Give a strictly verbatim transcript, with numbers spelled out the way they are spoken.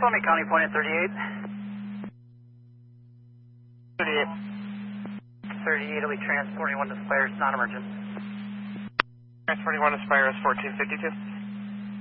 Tony County point at thirty-eight. thirty-eight. thirty-eight will be transporting one to Spires, non-emergent. Transporting one to Spires, fourteen fifty-two.